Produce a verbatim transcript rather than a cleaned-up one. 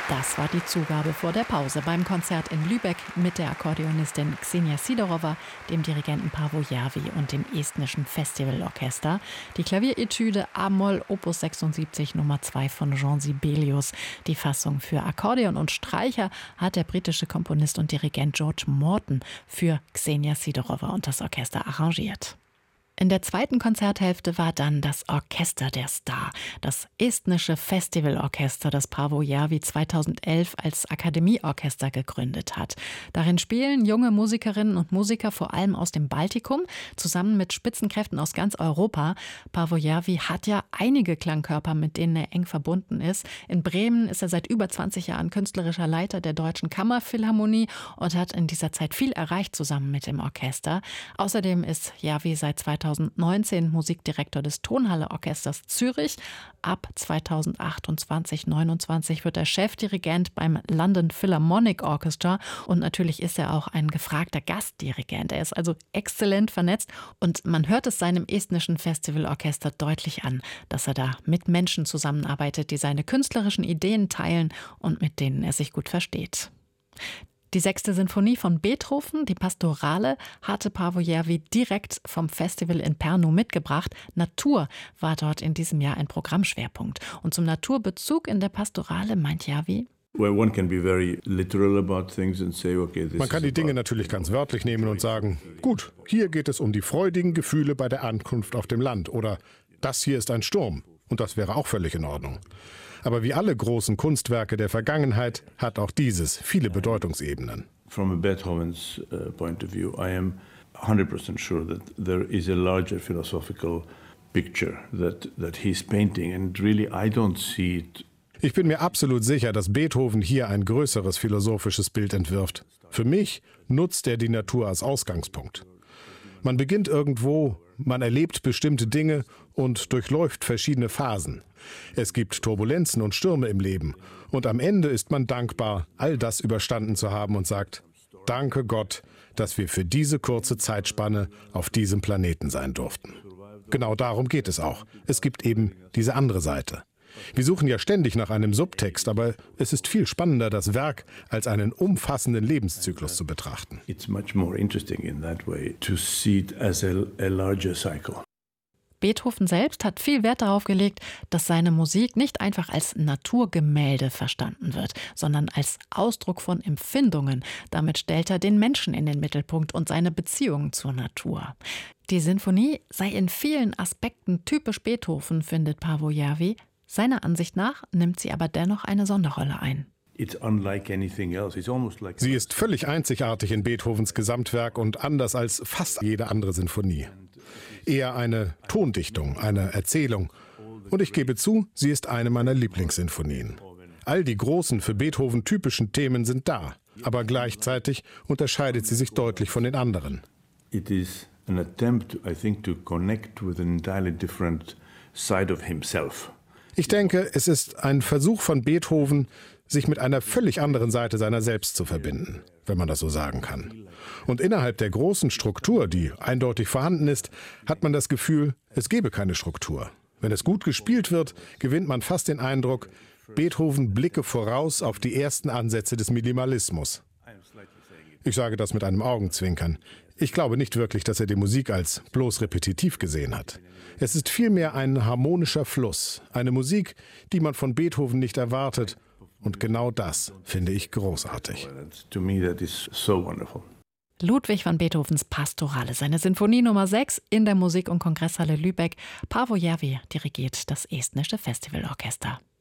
Das war die Zugabe vor der Pause beim Konzert in Lübeck mit der Akkordeonistin Ksenia Sidorova, dem Dirigenten Paavo Järvi und dem estnischen Festivalorchester. Die Klavieretüde A-Moll Opus sechsundsiebzig Nummer zwei von Jean Sibelius. Die Fassung für Akkordeon und Streicher hat der britische Komponist und Dirigent George Morton für Ksenia Sidorova und das Orchester arrangiert. In der zweiten Konzerthälfte war dann das Orchester der Star, das estnische Festivalorchester, das Paavo Järvi zweitausendelf als Akademieorchester gegründet hat. Darin spielen junge Musikerinnen und Musiker vor allem aus dem Baltikum, zusammen mit Spitzenkräften aus ganz Europa. Paavo Järvi hat ja einige Klangkörper, mit denen er eng verbunden ist. In Bremen ist er seit über zwanzig Jahren künstlerischer Leiter der Deutschen Kammerphilharmonie und hat in dieser Zeit viel erreicht zusammen mit dem Orchester. Außerdem ist Järvi seit zweitausendneunzehn Musikdirektor des Tonhalle-Orchesters Zürich. Ab zweitausendachtundzwanzig neunundzwanzig wird er Chefdirigent beim London Philharmonic Orchestra und natürlich ist er auch ein gefragter Gastdirigent. Er ist also exzellent vernetzt und man hört es seinem estnischen Festivalorchester deutlich an, dass er da mit Menschen zusammenarbeitet, die seine künstlerischen Ideen teilen und mit denen er sich gut versteht. Die sechste Sinfonie von Beethoven, die Pastorale, hatte Paavo Järvi direkt vom Festival in Pärnu mitgebracht. Natur war dort in diesem Jahr ein Programmschwerpunkt. Und zum Naturbezug in der Pastorale meint Järvi: Man kann die Dinge natürlich ganz wörtlich nehmen und sagen, gut, hier geht es um die freudigen Gefühle bei der Ankunft auf dem Land oder das hier ist ein Sturm. Und das wäre auch völlig in Ordnung. Aber wie alle großen Kunstwerke der Vergangenheit hat auch dieses viele Bedeutungsebenen. From a Beethoven's uh, point of view, I am one hundred percent sure that there is a larger philosophical picture that that he's painting, and really I don't see it. Ich bin mir absolut sicher, dass Beethoven hier ein größeres philosophisches Bild entwirft. Für mich nutzt er die Natur als Ausgangspunkt. Man beginnt irgendwo, man erlebt bestimmte Dinge und durchläuft verschiedene Phasen. Es gibt Turbulenzen und Stürme im Leben. Und am Ende ist man dankbar, all das überstanden zu haben und sagt, danke Gott, dass wir für diese kurze Zeitspanne auf diesem Planeten sein durften. Genau darum geht es auch. Es gibt eben diese andere Seite. Wir suchen ja ständig nach einem Subtext, aber es ist viel spannender, das Werk als einen umfassenden Lebenszyklus zu betrachten. It's much more interesting in that way to see it as a, a larger cycle. Beethoven selbst hat viel Wert darauf gelegt, dass seine Musik nicht einfach als Naturgemälde verstanden wird, sondern als Ausdruck von Empfindungen. Damit stellt er den Menschen in den Mittelpunkt und seine Beziehungen zur Natur. Die Sinfonie sei in vielen Aspekten typisch Beethoven, findet Paavo Järvi. Seiner Ansicht nach nimmt sie aber dennoch eine Sonderrolle ein. Sie ist völlig einzigartig in Beethovens Gesamtwerk und anders als fast jede andere Sinfonie. Eher eine Tondichtung, eine Erzählung. Und ich gebe zu, sie ist eine meiner Lieblingssinfonien. All die großen, für Beethoven typischen Themen sind da, aber gleichzeitig unterscheidet sie sich deutlich von den anderen. It is an attempt, I think, to connect with an entirely different side of himself. Ich denke, es ist ein Versuch von Beethoven, sich mit einer völlig anderen Seite seiner selbst zu verbinden, wenn man das so sagen kann. Und innerhalb der großen Struktur, die eindeutig vorhanden ist, hat man das Gefühl, es gebe keine Struktur. Wenn es gut gespielt wird, gewinnt man fast den Eindruck, Beethoven blicke voraus auf die ersten Ansätze des Minimalismus. Ich sage das mit einem Augenzwinkern. Ich glaube nicht wirklich, dass er die Musik als bloß repetitiv gesehen hat. Es ist vielmehr ein harmonischer Fluss, eine Musik, die man von Beethoven nicht erwartet. Und genau das finde ich großartig. To me that is so wonderful. Ludwig van Beethovens Pastorale, seine Sinfonie Nummer sechs in der Musik- und Kongresshalle Lübeck. Paavo Järvi dirigiert das estnische Festivalorchester.